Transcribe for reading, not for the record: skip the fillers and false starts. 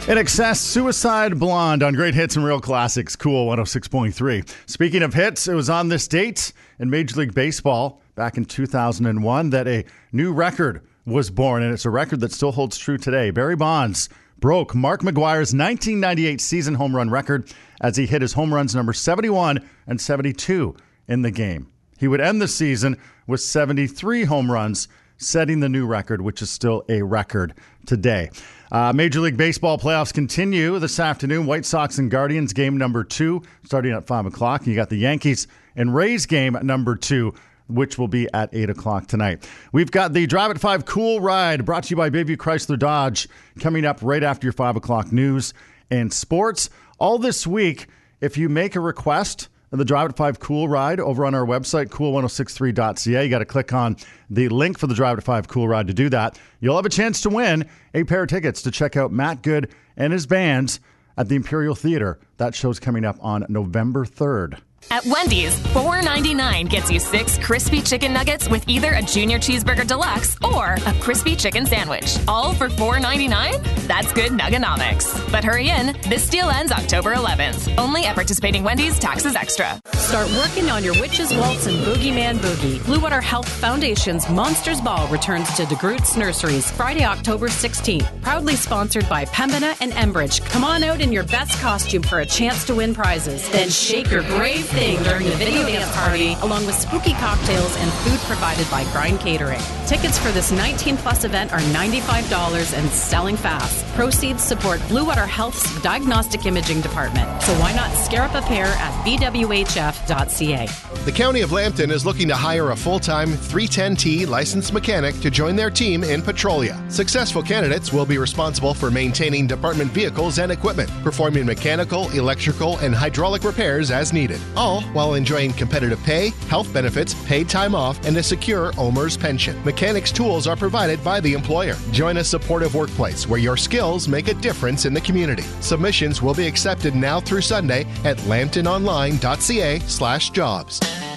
In Excess, Suicide Blonde on Great Hits and Real Classics, Cool 106.3. Speaking of hits, it was on this date in Major League Baseball back in 2001 that a new record was born, and it's a record that still holds true today. Barry Bonds broke Mark McGwire's 1998 season home run record as he hit his home runs number 71 and 72 in the game. He would end the season with 73 home runs, setting the new record, which is still a record today. Major League Baseball playoffs continue this afternoon. White Sox and Guardians game number 2 starting at 5 o'clock. You got the Yankees and Rays game number 2, which will be at 8 o'clock tonight. We've got the Drive at 5 Cool Ride brought to you by Bayview Chrysler Dodge coming up right after your 5 o'clock news and sports. All this week, if you make a request of the Drive at 5 Cool Ride over on our website, cool1063.ca. You got to click on the link for the Drive at 5 Cool Ride to do that. You'll have a chance to win a pair of tickets to check out Matt Good and his bands at the Imperial Theater. That show's coming up on November 3rd. At Wendy's, $4.99 gets you 6 crispy chicken nuggets with either a Junior Cheeseburger Deluxe or a crispy chicken sandwich. All for $4.99? That's good nuggonomics. But hurry in. This deal ends October 11th. Only at participating Wendy's, taxes extra. Start working on your Witches Waltz and Boogeyman Boogie. Blue Water Health Foundation's Monsters Ball returns to DeGroote's Nurseries Friday, October 16th. Proudly sponsored by Pembina and Enbridge. Come on out in your best costume for a chance to win prizes. Then shake your brave thing during the video dance party, along with spooky cocktails and food provided by Grind Catering. Tickets for this 19-plus event are $95 and selling fast. Proceeds support Blue Water Health's Diagnostic Imaging Department. So why not scare up a pair at bwhf.ca. The County of Lambton is looking to hire a full-time 310T licensed mechanic to join their team in Petrolia. Successful candidates will be responsible for maintaining department vehicles and equipment, performing mechanical, electrical, and hydraulic repairs as needed. All while enjoying competitive pay, health benefits, paid time off, and a secure OMERS pension. Mechanics tools are provided by the employer. Join a supportive workplace where your skills make a difference in the community. Submissions will be accepted now through Sunday at lambtononline.ca/jobs.